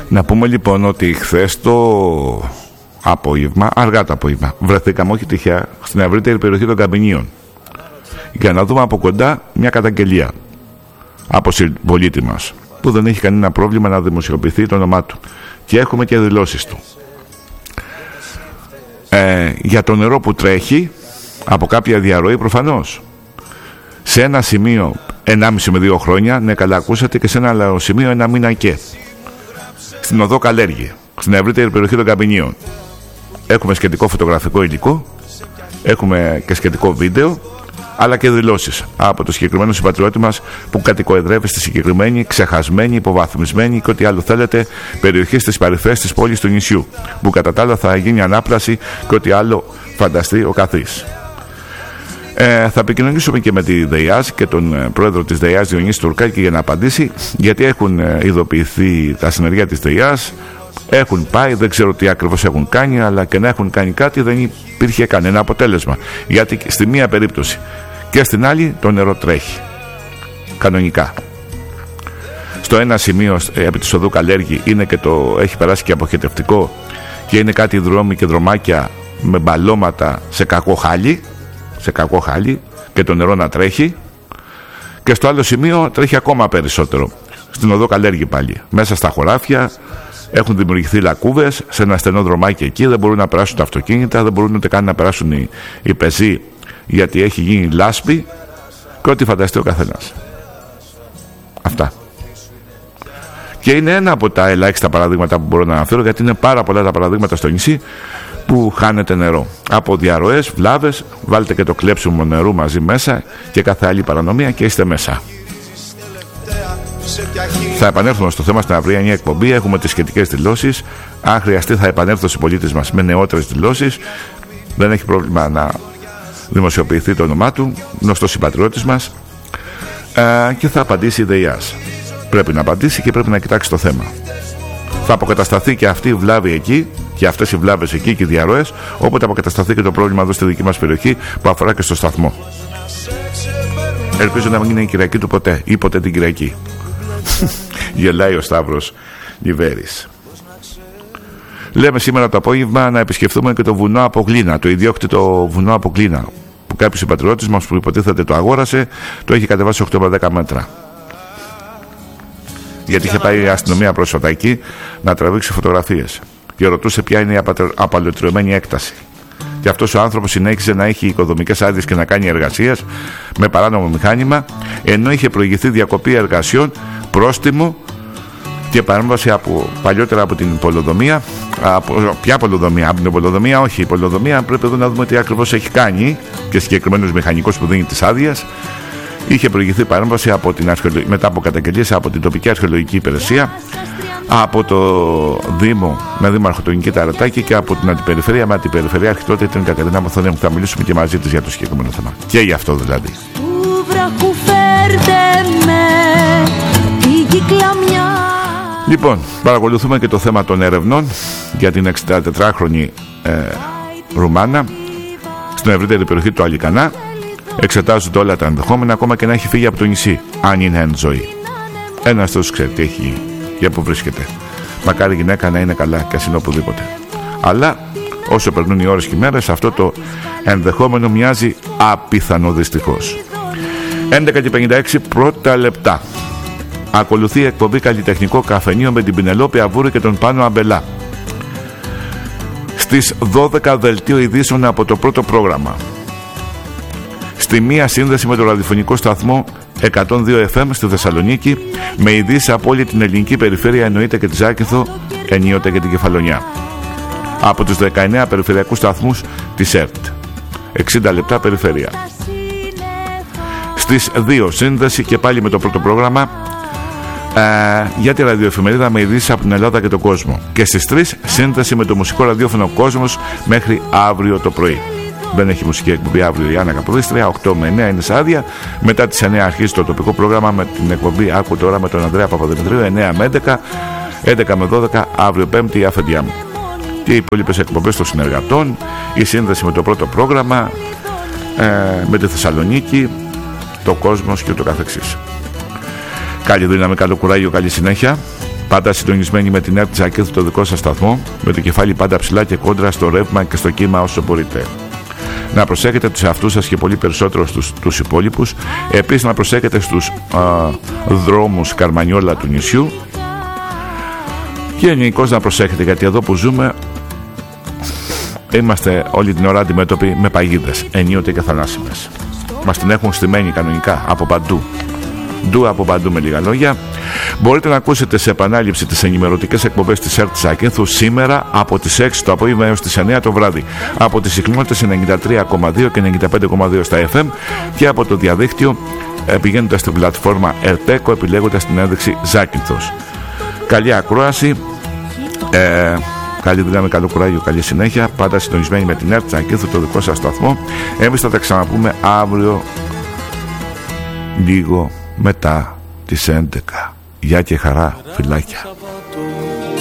Να πούμε λοιπόν ότι χθες το απόγευμα, αργά το απόγευμα, βρεθήκαμε όχι τυχαία στην ευρύτερη περιοχή των Καμπινίων για να δούμε από κοντά μια καταγγελία από συμπολίτη μας που δεν έχει κανένα πρόβλημα να δημοσιοποιηθεί το όνομά του και έχουμε και δηλώσεις του για το νερό που τρέχει από κάποια διαρροή προφανώς σε ένα σημείο 1,5 με 2 χρόνια, ναι καλά ακούσατε, και σε ένα άλλο σημείο 1 μήνα και στην οδό Καλέργη, στην ευρύτερη περιοχή των Καμπινίων. Έχουμε σχετικό φωτογραφικό υλικό, έχουμε και σχετικό βίντεο, αλλά και δηλώσεις από το συγκεκριμένο συμπατριώτη μας που κατοικοεδρεύει στη συγκεκριμένη, ξεχασμένη, υποβαθμισμένη και ό,τι άλλο θέλετε περιοχή στις παρυφές της πόλης του νησιού, που κατά τα άλλα θα γίνει ανάπλαση και ό,τι άλλο φανταστεί ο καθής. Θα επικοινωνήσουμε και με τη ΔΕΙΑΣ και τον πρόεδρο της ΔΕΙΑΣ Διονύση Τουρκάκη για να απαντήσει, γιατί έχουν ειδοποιηθεί τα συνεργεία της ΔΕΙΑΣ, έχουν πάει, δεν ξέρω τι ακριβώς έχουν κάνει, αλλά και να έχουν κάνει κάτι δεν υπήρχε κανένα αποτέλεσμα, γιατί στη μία περίπτωση και στην άλλη το νερό τρέχει κανονικά. Στο ένα σημείο επί της οδού Καλέργη είναι και έχει περάσει και αποχετευτικό και είναι κάτι δρόμοι και δρομάκια με μπαλώματα σε κακό χάλι και το νερό να τρέχει, και στο άλλο σημείο τρέχει ακόμα περισσότερο στην οδό Καλέργη πάλι, μέσα στα χωράφια έχουν δημιουργηθεί λακκούβες σε ένα στενό δρομάκι εκεί, δεν μπορούν να περάσουν τα αυτοκίνητα, δεν μπορούν ούτε καν να περάσουν οι πεζοί, γιατί έχει γίνει λάσπη και ό,τι φανταστεί ο καθένας. Αυτά. Και είναι ένα από τα ελάχιστα παραδείγματα που μπορώ να αναφέρω, γιατί είναι πάρα πολλά τα παραδείγματα στο νησί που χάνεται νερό από διαρροές, βλάβες. Βάλτε και το κλέψιμο νερού μαζί μέσα και κάθε άλλη παρανομία και είστε μέσα. Θα επανέλθουμε στο θέμα στην αυριανή εκπομπή. Έχουμε τις σχετικές δηλώσεις. Αν χρειαστεί θα επανέλθω στους πολίτες μας με νεότερες δηλώσεις. Δεν έχει πρόβλημα να δημοσιοποιηθεί το όνομά του, γνωστός συμπατριώτης μας, και θα απαντήσει η ΔΕΙΑΣ. Πρέπει να απαντήσει και πρέπει να κοιτάξει το θέμα. Θα αποκατασταθεί και αυτή η βλάβη εκεί και αυτές οι βλάβες εκεί και οι διαρροές, όποτε αποκατασταθεί και το πρόβλημα εδώ στη δική μας περιοχή που αφορά και στο σταθμό. Ελπίζω να μην είναι η Κυριακή του ποτέ ή ποτέ την Κυριακή. Γελάει ο Σταύρος Λιβέρης. Λέμε σήμερα το απόγευμα να επισκεφθούμε και το βουνό Αποκλίνα, το ιδιόκτητο βουνό Αποκλίνα, που κάποιος συμπατριώτης μας που υποτίθεται το αγόρασε, το έχει κατεβάσει 8 με 10 μέτρα. Γιατί είχε πάει η αστυνομία πρόσφατα εκεί να τραβήξει φωτογραφίες και ρωτούσε ποια είναι η απαλωτριωμένη έκταση. Και αυτός ο άνθρωπος συνέχισε να έχει οικοδομικές άδειες και να κάνει εργασίες με παράνομο μηχάνημα, ενώ είχε προηγηθεί διακοπή εργασιών, πρόστιμο και παρέμβαση παλιότερα από την πολεοδομία. Ποια πολεοδομία? Από την πολεοδομία, όχι. Η πολεοδομία πρέπει εδώ να δούμε τι ακριβώς έχει κάνει και συγκεκριμένους μηχανικούς που δίνει τις άδειες. Είχε προηγηθεί παρέμβαση μετά από καταγγελίες από την τοπική αρχαιολογική υπηρεσία, από το Δήμο με δήμαρχο τον Νικήτα Αρετάκη και από την αντιπεριφέρεια με αντιπεριφερειάρχη τότε την Κατερίνα Μαθονέα, που θα μιλήσουμε και μαζί της για το συγκεκριμένο θέμα. Και γι' αυτό δηλαδή. Λοιπόν, παρακολουθούμε και το θέμα των ερευνών για την 64χρονη Ρουμάνα στην ευρύτερη περιοχή του Αλικανά. Εξετάζονται όλα τα ενδεχόμενα, ακόμα και να έχει φύγει από το νησί, αν είναι εν ζωή. Ένας τους ξέρει τι έχει και που βρίσκεται. Μακάρι η γυναίκα να είναι καλά και ας είναι οπουδήποτε. Αλλά όσο περνούν οι ώρες και οι μέρες, αυτό το ενδεχόμενο μοιάζει απίθανο δυστυχώς. 11:56 πρώτα λεπτά. Ακολουθεί η εκπομπή Καλλιτεχνικό Καφενείο με την Πινελόπη Αβούρη και τον Πάνο Αμπελά. Στις 12 δελτίο ειδήσεων από το πρώτο πρόγραμμα. Στη μία σύνδεση με το ραδιοφωνικό σταθμό 102 FM στη Θεσσαλονίκη, με ειδήσεις από όλη την ελληνική περιφέρεια, εννοείται και τη Ζάκυνθο, ενίοτε και την Κεφαλονιά. Από τους 19 περιφερειακούς σταθμούς της ΕΡΤ. 60 λεπτά περιφέρεια. Στις 2 σύνδεση και πάλι με το πρώτο πρόγραμμα για τη ραδιοεφημερίδα με ειδήσεις από την Ελλάδα και τον κόσμο. Και στις 3 σύνδεση με το μουσικό ραδιόφωνο Κόσμος μέχρι αύριο το πρωί. Δεν έχει μουσική εκπομπή αύριο η Άννα Καποδίστρια. 8 με 9 είναι σε άδεια. Μετά τις 9 αρχίζει το τοπικό πρόγραμμα με την εκπομπή Άκου τώρα με τον Ανδρέα Παπαδημητρίου. 9 με 11, 11 με 12 αύριο Πέμπτη η αφεντιά μου. Και οι υπόλοιπες εκπομπές των συνεργατών, η σύνδεση με το πρώτο πρόγραμμα, με τη Θεσσαλονίκη, το Κόσμος και ούτω καθεξής. Καλή δύναμη, καλό κουράγιο, καλή συνέχεια. Πάντα συντονισμένοι με την ΕΡΤ Ζάκυνθου, το δικό σας σταθμό, με το κεφάλι πάντα ψηλά και κόντρα στο ρεύμα και στο κύμα όσο μπορείτε. Να προσέχετε τους εαυτούς σας και πολύ περισσότερο τους υπόλοιπους. Επίσης να προσέχετε στους δρόμους Καρμανιόλα του νησιού. Και γενικώς να προσέχετε, γιατί εδώ που ζούμε είμαστε όλη την ώρα αντιμέτωποι με παγίδες, ενίοτε και θανάσιμες. Μας την έχουν στημένη κανονικά από παντού. Ντου από παντού, με λίγα λόγια. Μπορείτε να ακούσετε σε επανάληψη τις ενημερωτικές εκπομπές της ΕΡΤ Ζάκυνθου σήμερα από τις 6 το απόγευμα έως τις 9 το βράδυ, από τις συχνότητες 93,2 και 95,2 στα FM και από το διαδίκτυο πηγαίνοντας στην πλατφόρμα ΕΡΤΕΚΟ, επιλέγοντας την ένδειξη Ζάκυνθος. Καλή ακρόαση, καλή δύναμη, καλό κουράγιο, καλή συνέχεια. Πάντα συντονισμένοι με την ΕΡΤ Ζάκυνθου, το δικό σας σταθμό. Εμείς θα τα ξαναπούμε αύριο λίγο μετά τις 11. Γεια και χαρά, φιλάκια.